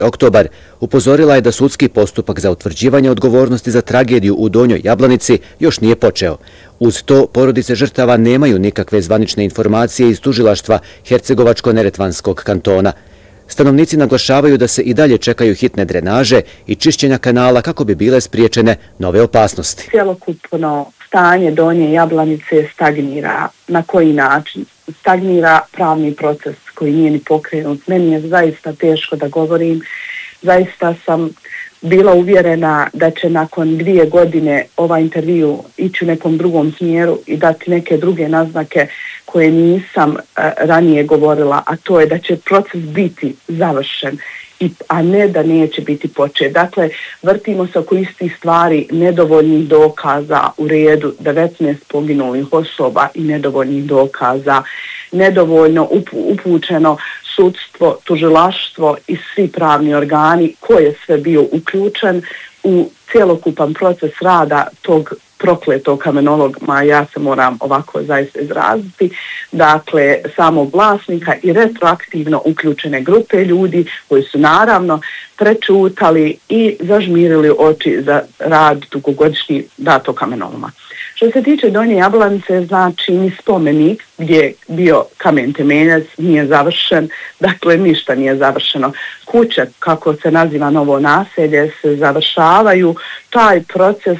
oktobar, upozorila je da sudski postupak za utvrđivanje odgovornosti za tragediju u Donjoj Jablanici još nije počeo. Uz to, porodice žrtava nemaju nikakve zvanične informacije iz tužilaštva Hercegovačko-Neretvanskog kantona. Stanovnici naglašavaju da se i dalje čekaju hitne drenaže i čišćenja kanala kako bi bile spriječene nove opasnosti. Cjelokupno stanje Donje Jablanice stagnira. Na koji način? Stagnira pravni proces koji nije ni pokrenut. Meni je zaista teško da govorim. Zaista sam bila uvjerena da će nakon 2 godine ovaj intervju ići u nekom drugom smjeru i dati neke druge naznake koje nisam ranije govorila, a to je da će proces biti završen, a ne da neće biti počet. Dakle, vrtimo se oko istih stvari, nedovoljnih dokaza u redu, 19 poginulih osoba i nedovoljnih dokaza, nedovoljno upućeno sudstvo, tužilaštvo i svi pravni organi ko je sve bio uključen u cjelokupan proces rada tog prokletog kamenoloma, ja se moram ovako zaista izraziti, dakle samog vlasnika i retroaktivno uključene grupe ljudi koji su naravno prečutali i zažmirili oči za rad dugogodišnji datog kamenoloma. Što se tiče Donje Jablanice, znači ni spomenik gdje je bio kamen temeljac nije završen, dakle ništa nije završeno. Kuće, kako se naziva novo naselje, se završavaju, taj proces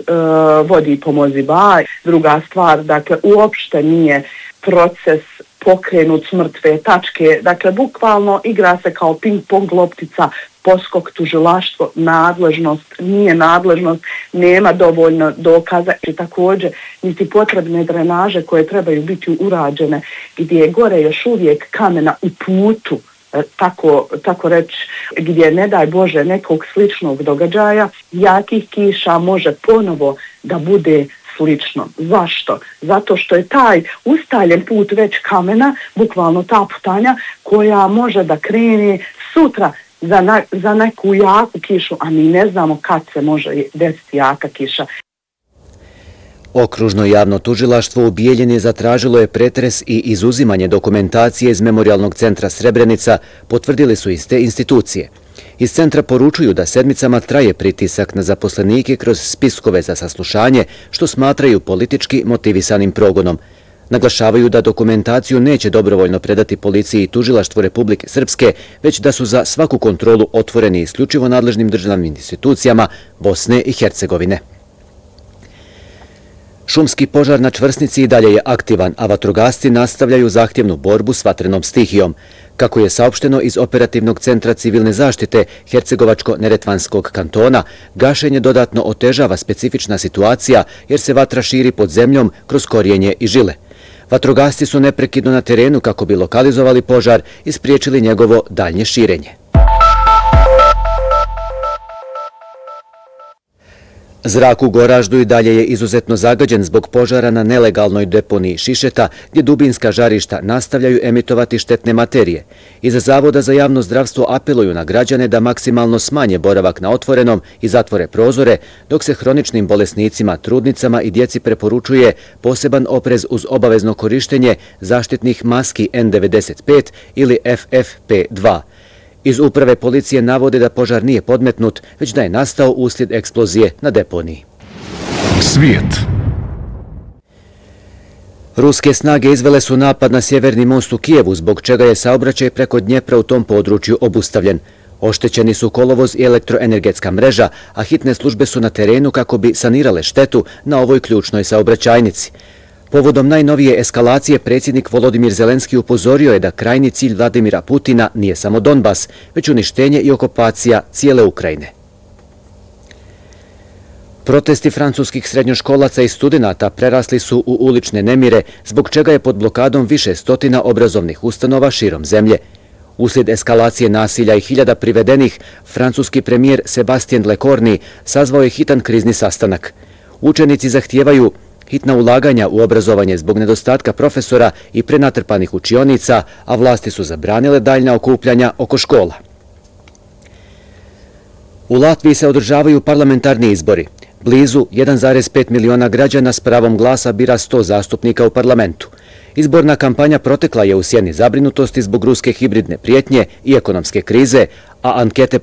vodi pomozi baj. Druga stvar, dakle uopšte nije proces pokrenut s mrtve tačke, dakle bukvalno igra se kao ping-pong loptica, poskok, tužilaštvo, nadležnost, nije nadležnost, nema dovoljno dokaza i također niti potrebne drenaže koje trebaju biti urađene gdje je gore još uvijek kamena u putu, tako reći, gdje ne daj Bože nekog sličnog događaja, jakih kiša može ponovo da bude slično. Zašto? Zato što je taj ustaljen put već kamena, bukvalno ta putanja koja može da krene sutra za neku jaku kišu, a mi ne znamo kad se može desiti jaka kiša. Okružno javno tužilaštvo u Bijeljini zatražilo je pretres i izuzimanje dokumentacije iz Memorijalnog centra Srebrenica, potvrdili su iz te institucije. Iz centra poručuju da sedmicama traje pritisak na zaposlenike kroz spiskove za saslušanje, što smatraju politički motivisanim progonom. Naglašavaju da dokumentaciju neće dobrovoljno predati policiji i tužilaštvu Republike Srpske, već da su za svaku kontrolu otvoreni isključivo nadležnim državnim institucijama Bosne i Hercegovine. Šumski požar na Čvrsnici i dalje je aktivan, a vatrogasci nastavljaju zahtjevnu borbu s vatrenom stihijom. Kako je saopšteno iz Operativnog centra civilne zaštite Hercegovačko-Neretvanskog kantona, gašenje dodatno otežava specifična situacija jer se vatra širi pod zemljom kroz korijenje i žile. Vatrogasci su neprekidno na terenu kako bi lokalizovali požar i spriječili njegovo daljnje širenje. Zrak u Goraždu i dalje je izuzetno zagađen zbog požara na nelegalnoj deponiji Šišeta, gdje dubinska žarišta nastavljaju emitovati štetne materije. Iz Zavoda za javno zdravstvo apeluju na građane da maksimalno smanje boravak na otvorenom i zatvore prozore, dok se hroničnim bolesnicima, trudnicama i djeci preporučuje poseban oprez uz obavezno korištenje zaštitnih maski N95 ili FFP2. Iz uprave policije navode da požar nije podmetnut, već da je nastao uslijed eksplozije na deponiji. Svijet. Ruske snage izvele su napad na sjeverni most u Kijevu, zbog čega je saobraćaj preko Dnjepra u tom području obustavljen. Oštećeni su kolovoz i elektroenergetska mreža, a hitne službe su na terenu kako bi sanirale štetu na ovoj ključnoj saobraćajnici. Povodom najnovije eskalacije predsjednik Volodimir Zelenski upozorio je da krajnji cilj Vladimira Putina nije samo Donbas, već uništenje i okupacija cijele Ukrajine. Protesti francuskih srednjoškolaca i studenata prerasli su u ulične nemire, zbog čega je pod blokadom više stotina obrazovnih ustanova širom zemlje. Uslijed eskalacije nasilja i hiljada privedenih, francuski premijer Sebastien Lecornu sazvao je hitan krizni sastanak. Učenici zahtijevaju hitna ulaganja u obrazovanje zbog nedostatka profesora i prenatrpanih učionica, a vlasti su zabranile daljnja okupljanja oko škola. U Latviji se održavaju parlamentarni izbori. Blizu 1,5 miliona građana s pravom glasa bira 100 zastupnika u parlamentu. Izborna kampanja protekla je u sjeni zabrinutosti zbog ruske hibridne prijetnje i ekonomske krize, a ankete